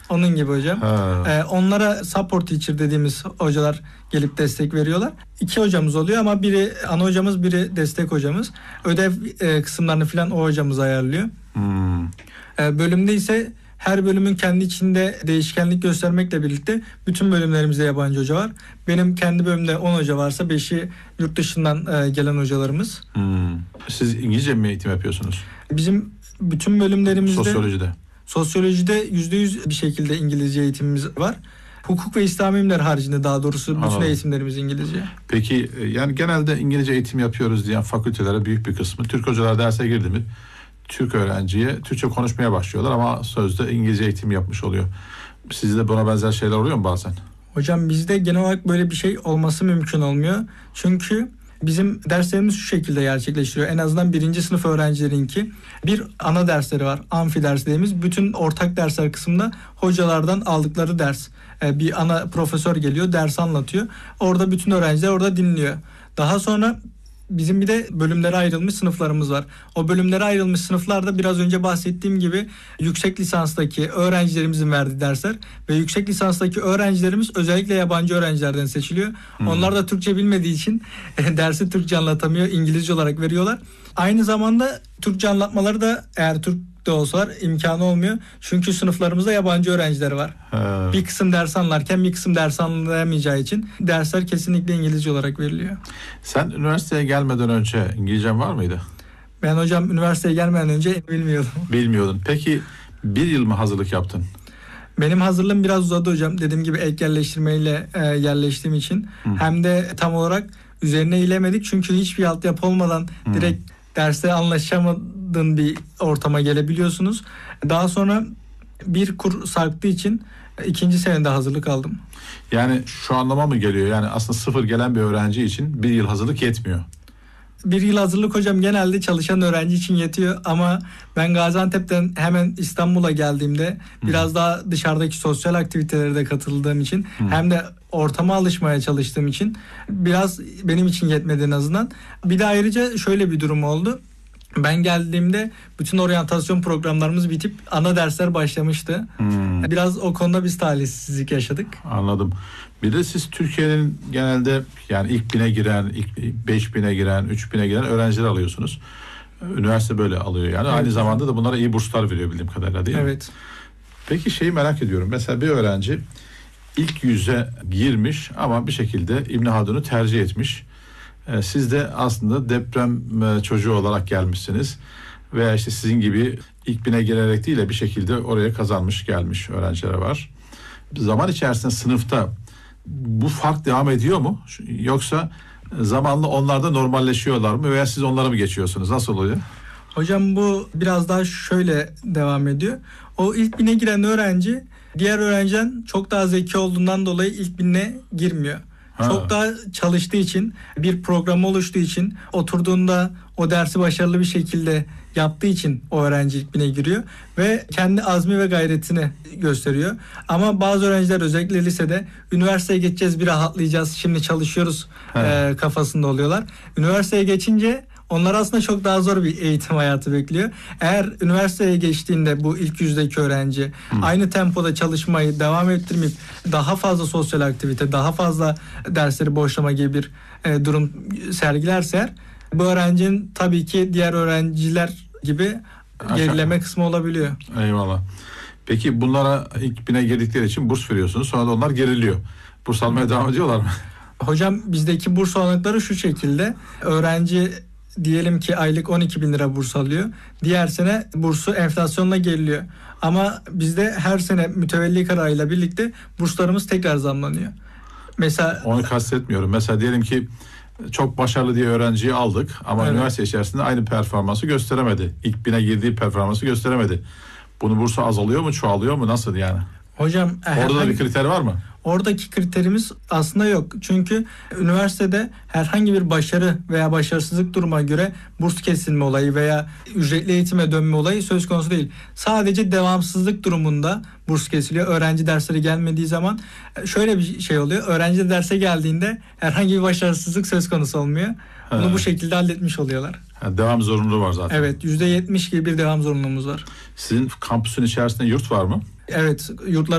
Onun gibi hocam. Onlara support teacher dediğimiz hocalar gelip destek veriyorlar. 2 hocamız oluyor ama biri ana hocamız, biri destek hocamız. Ödev kısımlarını falan o hocamız ayarlıyor. Bölümde ise her bölümün kendi içinde değişkenlik göstermekle birlikte bütün bölümlerimizde yabancı hoca var. Benim kendi bölümümde 10 hoca varsa 5'i yurt dışından gelen hocalarımız. Siz İngilizce mi eğitim yapıyorsunuz? Bizim bütün bölümlerimizde... Sosyolojide %100 bir şekilde İngilizce eğitimimiz var. Hukuk ve İslam bilimleri haricinde daha doğrusu bütün Anladım. eğitimlerimiz İngilizce. Peki yani genelde İngilizce eğitim yapıyoruz diyen fakültelere büyük bir kısmı Türk hocalar derse girdi mi Türk öğrenciye Türkçe konuşmaya başlıyorlar ama sözde İngilizce eğitim yapmış oluyor. Sizde buna benzer şeyler oluyor mu bazen? Hocam bizde genel olarak böyle bir şey olması mümkün olmuyor. Çünkü bizim derslerimiz şu şekilde gerçekleştiriyor. En azından 1. sınıf öğrencilerinki bir ana dersleri var. Amfi ders dediğimiz bütün ortak dersler kısmında hocalardan aldıkları ders. Bir ana profesör geliyor, ders anlatıyor. Orada bütün öğrenciler orada dinliyor. Daha sonra bizim bir de bölümlere ayrılmış sınıflarımız var. O bölümlere ayrılmış sınıflarda biraz önce bahsettiğim gibi yüksek lisanstaki öğrencilerimizin verdiği dersler ve yüksek lisanstaki öğrencilerimiz özellikle yabancı öğrencilerden seçiliyor. Onlar da Türkçe bilmediği için dersi Türkçe anlatamıyor, İngilizce olarak veriyorlar. Aynı zamanda Türkçe anlatmaları da eğer Türk de olsalar imkanı olmuyor. Çünkü sınıflarımızda yabancı öğrenciler var. Bir kısım ders anlarken bir kısım ders anlayamayacağı için dersler kesinlikle İngilizce olarak veriliyor. Sen üniversiteye gelmeden önce İngilizcen var mıydı? Ben hocam üniversiteye gelmeden önce bilmiyordum. Bilmiyordun. Peki 1 yıl mı hazırlık yaptın? Benim hazırlığım biraz uzadı hocam. Dediğim gibi ek yerleştirmeyle yerleştiğim için. Hem de tam olarak üzerine ilemedik. Çünkü hiçbir altyapı olmadan direkt derste anlaşamadığın bir ortama gelebiliyorsunuz. Daha sonra bir kur sarktığı için 2. senede hazırlık aldım. Yani şu anlama mı geliyor? Yani aslında sıfır gelen bir öğrenci için 1 yıl hazırlık yetmiyor. 1 yıl hazırlık hocam genelde çalışan öğrenci için yetiyor ama ben Gaziantep'ten hemen İstanbul'a geldiğimde biraz daha dışarıdaki sosyal aktivitelere de katıldığım için hem de ortama alışmaya çalıştığım için biraz benim için yetmedi en azından. Bir de ayrıca şöyle bir durum oldu. Ben geldiğimde bütün oryantasyon programlarımız bitip ana dersler başlamıştı. Biraz o konuda biz talihsizlik yaşadık. Anladım. Bir de siz Türkiye'nin genelde yani ilk 1000'e giren, ilk 5000'e giren, 3000'e giren öğrenciler alıyorsunuz. Üniversite böyle alıyor yani. Evet. Aynı zamanda da bunlara iyi burslar veriyor bildiğim kadarıyla değil mi? Evet. Peki şeyi merak ediyorum. Mesela bir öğrenci ilk 100'e girmiş ama bir şekilde İbn Haldun'u tercih etmiş. Siz de aslında deprem çocuğu olarak gelmişsiniz. Veya işte sizin gibi ilk 1000'e girerek değil de bir şekilde oraya kazanmış gelmiş öğrenciler var. Zaman içerisinde sınıfta bu fark devam ediyor mu? Yoksa zamanla onlar da normalleşiyorlar mı? Veya siz onlara mı geçiyorsunuz? Nasıl oluyor? Hocam bu biraz daha şöyle devam ediyor. O ilk 1000'e giren öğrenci diğer öğrenciden çok daha zeki olduğundan dolayı ilk 1000'e girmiyor. Çok daha çalıştığı için, bir program oluştuğu için, oturduğunda o dersi başarılı bir şekilde yaptığı için o öğrenci ilk 1000'e giriyor ve kendi azmi ve gayretini gösteriyor. Ama bazı öğrenciler özellikle lisede üniversiteye geçeceğiz, bir rahatlayacağız, şimdi çalışıyoruz kafasında oluyorlar. Üniversiteye geçince onlar aslında çok daha zor bir eğitim hayatı bekliyor. Eğer üniversiteye geçtiğinde bu ilk 100'deki öğrenci aynı tempoda çalışmayı devam ettirmeyip daha fazla sosyal aktivite, daha fazla dersleri boşlama gibi bir durum sergilerse eğer, bu öğrencinin tabii ki diğer öğrenciler gibi gerileme kısmı olabiliyor. Eyvallah. Peki bunlara ilk 1000'e girdikleri için burs veriyorsunuz. Sonra da onlar geriliyor. Burs almaya devam ediyorlar mı? Hocam bizdeki burs olanakları şu şekilde. Öğrenci diyelim ki aylık 12.000 lira burs alıyor. Diğer sene bursu enflasyonla geriliyor. Ama bizde her sene mütevelli kararıyla birlikte burslarımız tekrar zamlanıyor. Mesela onu kastetmiyorum. Mesela diyelim ki çok başarılı diye öğrenciyi aldık ama üniversite içerisinde aynı performansı gösteremedi. İlk 1000'e girdiği performansı gösteremedi. Bunun bursu azalıyor mu, çoğalıyor mu, nasıl yani? Hocam orada da bir kriter var mı? Oradaki kriterimiz aslında yok. Çünkü üniversitede herhangi bir başarı veya başarısızlık duruma göre burs kesilme olayı veya ücretli eğitime dönme olayı söz konusu değil. Sadece devamsızlık durumunda burs kesiliyor. Öğrenci dersleri gelmediği zaman şöyle bir şey oluyor. Öğrenci derse geldiğinde herhangi bir başarısızlık söz konusu olmuyor. Bunu bu şekilde halletmiş oluyorlar. Devam zorunluluğu var zaten. Evet, %70 gibi bir devam zorunluluğumuz var. Sizin kampüsün içerisinde yurt var mı? Evet, yurtlar